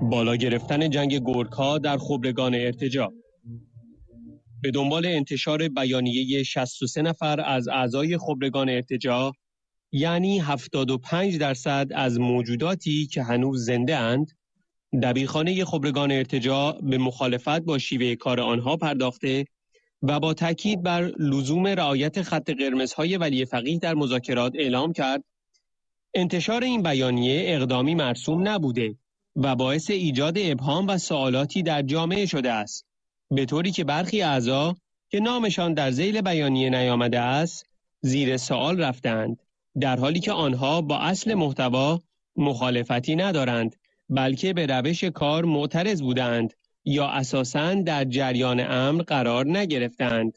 بالا گرفتن جنگ گورکا در خبرگان ارتجاع. به دنبال انتشار بیانیه 63 نفر از اعضای خبرگان ارتجاع، یعنی 75% از موجوداتی که هنوز زنده اند، دبیرخانه خبرگان ارتجاع به مخالفت با شیوه کار آنها پرداخته و با تاکید بر لزوم رعایت خط قرمزهای ولی فقیه در مذاکرات اعلام کرد انتشار این بیانیه اقدامی مرسوم نبوده و باعث ایجاد ابهام و سوالاتی در جامعه شده است، به طوری که برخی اعضا که نامشان در ذیل بیانیه نیامده است زیر سوال رفتند، در حالی که آنها با اصل محتوا مخالفتی ندارند بلکه به روش کار معترض بودند یا اساساً در جریان امر قرار نگرفتند.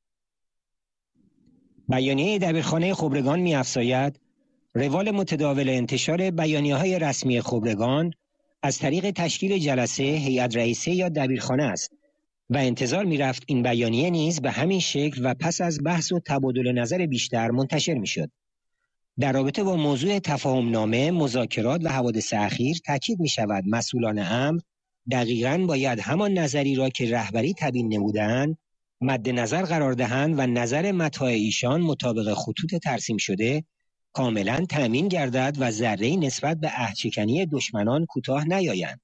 بیانیه دبیرخانه خبرگان می‌افزاید روال متداول انتشار بیانیه‌های رسمی خبرگان از طریق تشکیل جلسه، هیئت رئیسه یا دبیرخانه است و انتظار می‌رفت این بیانیه نیز به همین شکل و پس از بحث و تبادل نظر بیشتر منتشر می‌شد. در رابطه با موضوع تفاهم‌نامه، مذاکرات و حوادث اخیر تاکید می‌شود مسئولان امر دقیقاً باید همان نظری را که رهبری تبیین نمودند مد نظر قرار دهند و نظر متاع ایشان مطابق خطوط ترسیم شده کاملاً تأمین گردد و ذره‌ای نسبت به عهدشکنی دشمنان کوتاه نیایند.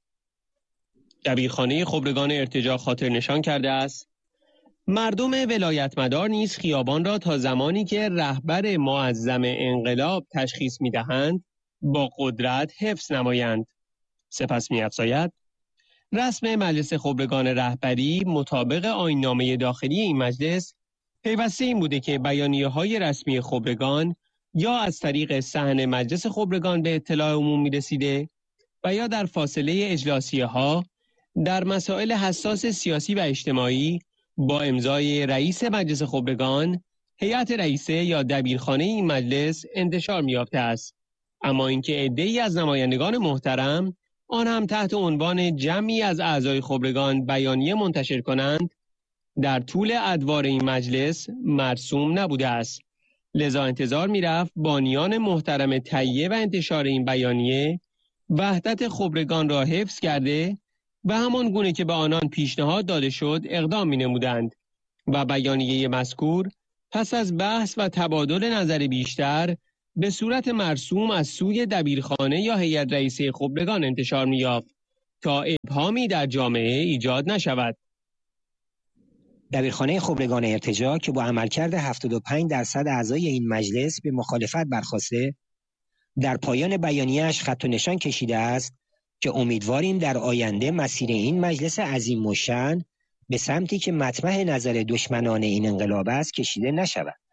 دبیرخانه خبرگان ارتجاع خاطر نشان کرده است مردم ولایتمدار نیز خیابان را تا زمانی که رهبر معظم انقلاب تشخیص می‌دهند با قدرت حفظ نمایند. سپس می‌افزاید رسم مجلس خبرگان رهبری مطابق آیین‌نامه داخلی این مجلس پیوسته این بوده که بیانیه‌های رسمی خبرگان یا از طریق صحن مجلس خبرگان به اطلاع عمومی رسیده و یا در فاصله اجلاسیه‌ها در مسائل حساس سیاسی و اجتماعی با امضای رئیس مجلس خبرگان، هیئت رئیسه یا دبیرخانه این مجلس انتشار می‌یافته است. اما اینکه عده‌ای از نمایندگان محترم آن هم تحت عنوان جمعی از اعضای خبرگان بیانیه منتشر کنند در طول ادوار این مجلس مرسوم نبوده است. لذا انتظار می‌رفت بانیان محترم تهیه و انتشار این بیانیه وحدت خبرگان را حفظ کرده و همان گونه که به آنان پیشنهاد داده شد اقدام می‌نمودند و بیانیه مذکور پس از بحث و تبادل نظر بیشتر به صورت مرسوم از سوی دبیرخانه یا هیئت رئیسه خبرگان انتشار می‌یافت تا ابهامی در جامعه ایجاد نشود. دبیرخانه خبرگان ارتجاع که با عملکرد 75% اعضای این مجلس به مخالفت برخاسته، در پایان بیانیه‌اش خط و نشان کشیده است که امیدواریم در آینده مسیر این مجلس عظیم و شأن به سمتی که مطمح نظر دشمنان این انقلاب است کشیده نشود.